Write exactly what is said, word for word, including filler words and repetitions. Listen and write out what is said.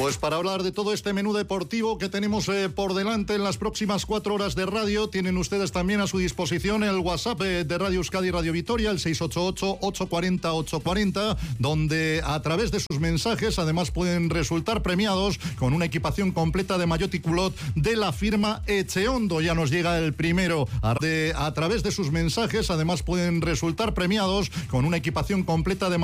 Pues para hablar de todo este menú deportivo que tenemos eh, por delante en las próximas cuatro horas de radio, tienen ustedes también a su disposición el WhatsApp eh, de Radio Euskadi y Radio Vitoria, el seis ocho ocho, ocho cuatro cero, ocho cuatro cero, donde a través de sus mensajes además pueden resultar premiados con una equipación completa de maillot y culot de la firma Echeondo. Ya nos llega el primero. A, de, a través de sus mensajes además pueden resultar premiados con una equipación completa de